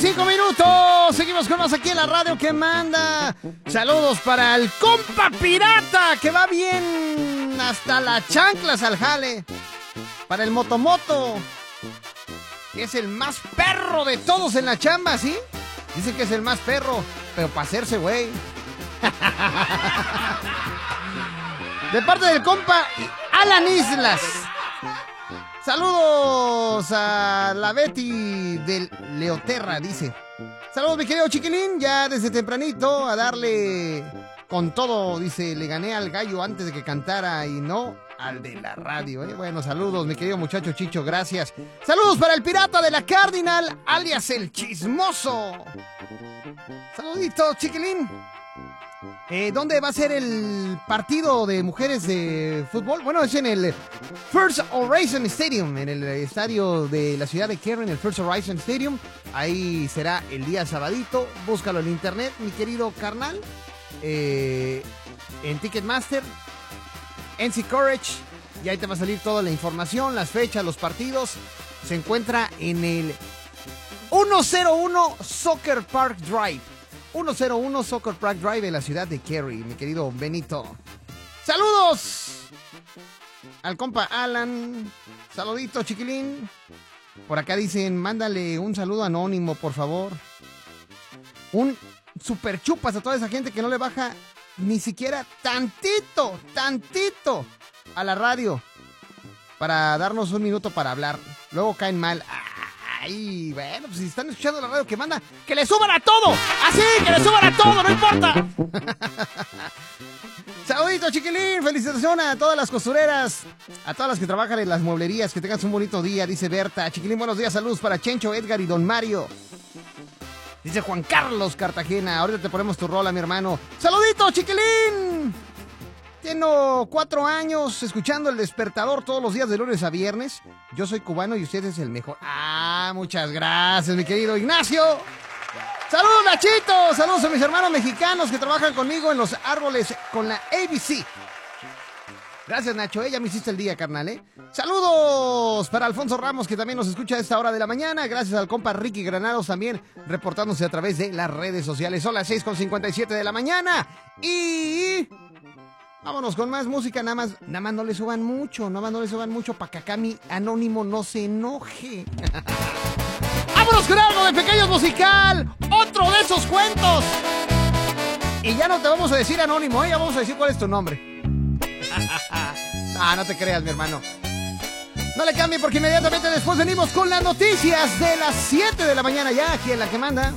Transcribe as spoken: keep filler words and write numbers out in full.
veinticinco minutos. Seguimos con más aquí en la radio que manda. Saludos para el compa pirata que va bien hasta las chanclas al jale. Para el motomoto, que es el más perro de todos en la chamba, ¿sí? Dicen que es el más perro, pero para hacerse güey. De parte del compa Alan Islas. Saludos a la Betty del Leoterra, dice. Saludos, mi querido chiquilín, ya desde tempranito a darle con todo, dice, le gané al gallo antes de que cantara y no al de la radio, ¿eh? Bueno, saludos, mi querido muchacho Chicho, gracias. Saludos para el pirata de la Cardinal, alias el chismoso. Saluditos, chiquilín. Eh, ¿Dónde va a ser el partido de mujeres de fútbol? Bueno, es en el First Horizon Stadium, en el estadio de la ciudad de Cary, en el First Horizon Stadium. Ahí será el día sabadito. Búscalo en internet, mi querido carnal. Eh, en Ticketmaster, N C Courage. Y ahí te va a salir toda la información, las fechas, los partidos. Se encuentra en el ciento uno Soccer Park Drive. ciento uno Soccer Park Drive en la ciudad de Cary, mi querido Benito. ¡Saludos! Al compa Alan. Saludito, chiquilín. Por acá dicen, mándale un saludo anónimo, por favor. Un super chupas a toda esa gente que no le baja ni siquiera tantito, tantito a la radio para darnos un minuto para hablar. Luego caen mal. Ay, bueno, pues si están escuchando la radio que manda, ¡que le suban a todo! ¡Así! ¡Que le suban a todo! ¡No importa! Saludito, chiquilín. Felicitaciones a todas las costureras, a todas las que trabajan en las mueblerías. Que tengas un bonito día, dice Berta. Chiquilín, buenos días, saludos para Chencho, Edgar y Don Mario. Dice Juan Carlos Cartagena. Ahorita te ponemos tu rola, mi hermano. ¡Saludito, chiquilín! Tengo cuatro años escuchando El Despertador todos los días de lunes a viernes. Yo soy cubano y usted es el mejor. Ah, muchas gracias, mi querido Ignacio. Saludos, Nachito. Saludos a mis hermanos mexicanos que trabajan conmigo en los árboles con la A B C. Gracias, Nacho. Eh, ya me hiciste el día, carnal, ¿eh? Saludos para Alfonso Ramos, que también nos escucha a esta hora de la mañana. Gracias al compa Ricky Granados también reportándose a través de las redes sociales. Son las seis con cincuenta y siete de la mañana. Y... vámonos con más música, nada más, nada más no le suban mucho, nada más no le suban mucho para que acá mi anónimo no se enoje. Vámonos con algo de Pequeños Musical, otro de esos cuentos. Y ya no te vamos a decir anónimo, ¿eh? Ya vamos a decir cuál es tu nombre. Ah, no te creas, mi hermano. No le cambie porque inmediatamente después venimos con las noticias de las siete de la mañana ya, aquí en La Que Manda.